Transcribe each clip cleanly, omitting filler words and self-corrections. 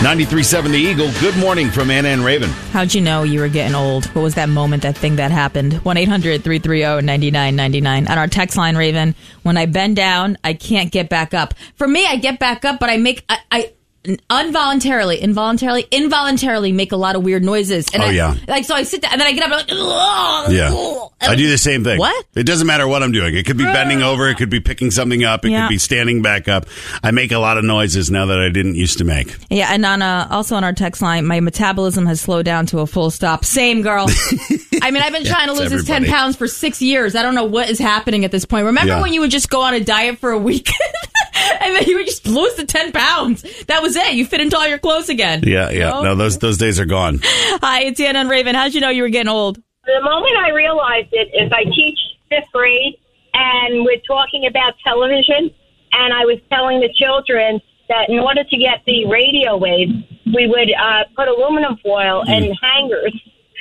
93.7 The Eagle. Good morning from Anna and Raven. How'd you know you were getting old? What was that moment, that thing that happened? 1-800-330-9999. On our text line, Raven, when I bend down, I can't get back up. For me, I get back up, but I involuntarily make a lot of weird noises. And so I sit down, and then I get up, and I'm like, yeah. I do the same thing. What? It doesn't matter what I'm doing. It could be bending over. It could be picking something up. It could be standing back up. I make a lot of noises now that I didn't used to make. Yeah, and also on our text line, my metabolism has slowed down to a full stop. Same, girl. I mean, I've been trying to lose this 10 pounds for 6 years. I don't know what is happening at this point. Remember when you would just go on a diet for a week? And then you would just lose the 10 pounds. That was it. You fit into all your clothes again. Yeah. No, those days are gone. Hi, it's Anna and Raven. How'd you know you were getting old? The moment I realized it is I teach 5th grade, and we're talking about television, and I was telling the children that in order to get the radio waves, we would put aluminum foil and hangers.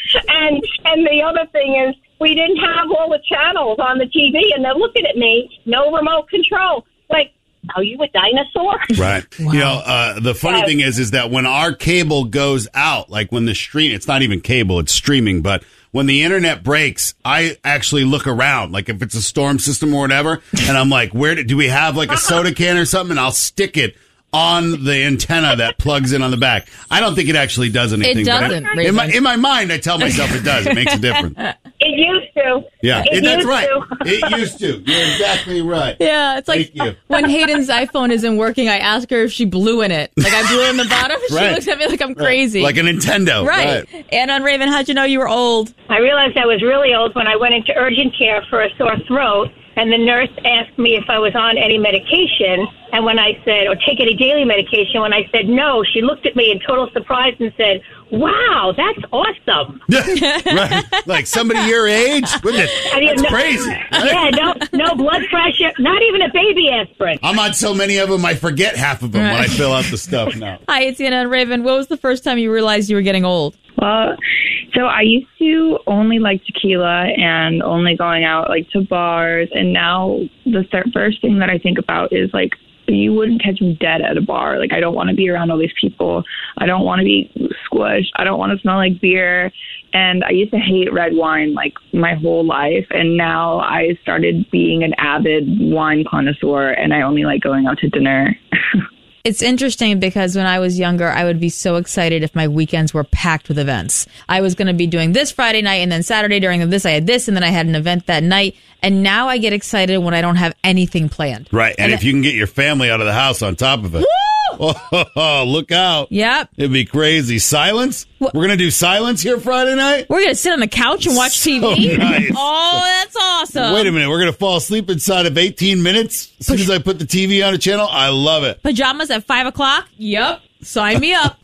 And the other thing is we didn't have all the channels on the TV, and they're looking at me, no remote control. Like, are you a dinosaur? Right. Wow. You know, the funny thing is that when our cable goes out, like when the stream, it's not even cable, it's streaming, but when the internet breaks, I actually look around, like if it's a storm system or whatever, and I'm like, do we have like a soda can or something? And I'll stick it on the antenna that plugs in on the back. I don't think it actually does anything. It doesn't. In my mind, I tell myself it does. It makes a difference. It used to. Yeah, that's right. It used to. You're exactly right. Yeah, it's like when Hayden's iPhone isn't working, I ask her if she blew in it. Like I blew in the bottom. She looks at me like I'm crazy. Like a Nintendo. Right. And on Raven, how'd you know you were old? I realized I was really old when I went into urgent care for a sore throat. And the nurse asked me if I was on any medication, and when I said, or take any daily medication, when I said no, she looked at me in total surprise and said, wow, that's awesome. Right. Like somebody your age? That's crazy. Yeah, no blood pressure, not even a baby aspirin. I'm on so many of them, I forget half of them when I fill out the stuff now. Hi, it's Anna and Raven. What was the first time you realized you were getting old? Well, so I used to only like tequila and only going out like to bars. And now the first thing that I think about is like, you wouldn't catch me dead at a bar. Like, I don't want to be around all these people. I don't want to be squished. I don't want to smell like beer. And I used to hate red wine like my whole life. And now I started being an avid wine connoisseur, and I only like going out to dinner. It's interesting because when I was younger, I would be so excited if my weekends were packed with events. I was going to be doing this Friday night, and then Saturday during this, I had this, and then I had an event that night. And now I get excited when I don't have anything planned. Right. And if you can get your family out of the house on top of it. Woo! Oh, look out. Yep. It'd be crazy. Silence? We're going to do silence here Friday night? We're going to sit on the couch and watch TV? Nice. Oh, that's awesome. Wait a minute. We're going to fall asleep inside of 18 minutes as soon as I put the TV on a channel? I love it. Pajamas at 5 o'clock? Yep. Sign me up.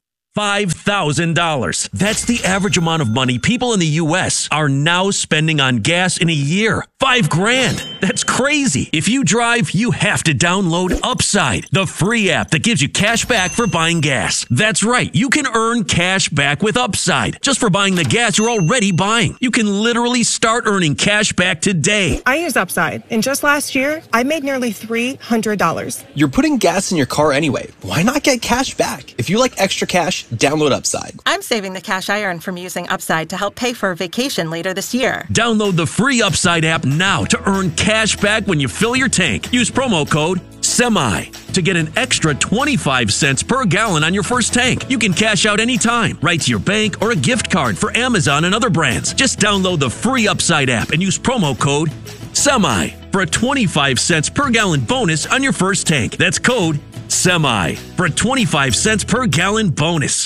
$5,000. That's the average amount of money people in the U.S. are now spending on gas in a year. $5,000. That's crazy. If you drive, you have to download Upside, the free app that gives you cash back for buying gas. That's right. You can earn cash back with Upside just for buying the gas you're already buying. You can literally start earning cash back today. I use Upside, and just last year, I made nearly $300. You're putting gas in your car anyway. Why not get cash back? If you like extra cash, download Upside. I'm saving the cash I earn from using Upside to help pay for a vacation later this year. Download the free Upside app now to earn cash back when you fill your tank. Use promo code SEMI to get an extra 25 cents per gallon on your first tank. You can cash out anytime, right to your bank or a gift card for Amazon and other brands. Just download the free Upside app and use promo code SEMI for a 25 cents per gallon bonus on your first tank. That's code SEMI for a 25 cents per gallon bonus.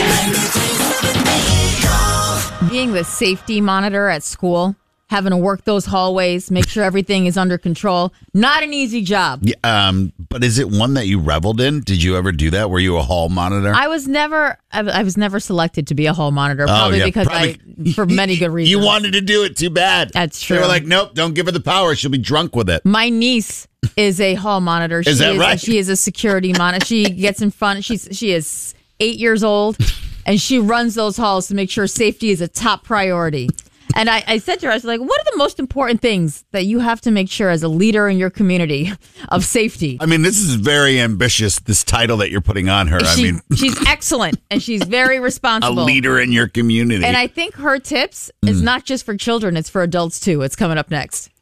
Being the safety monitor at school, having to work those hallways, make sure everything is under control, not an easy job. Yeah, but is it one that you reveled in? Did you ever do that? Were you a hall monitor? I was never selected to be a hall monitor, because for many good reasons. You wanted to do it too bad. That's true. They were like, nope, don't give her the power. She'll be drunk with it. My niece is a hall monitor. Is that right? She is a security monitor. She gets in front. She is 8 years old, and she runs those halls to make sure safety is a top priority. And I said to her, I was like, what are the most important things that you have to make sure as a leader in your community of safety? I mean, this is very ambitious, this title that you're putting on her. She's excellent, and she's very responsible. A leader in your community. And I think her tips is not just for children, it's for adults too. It's coming up next.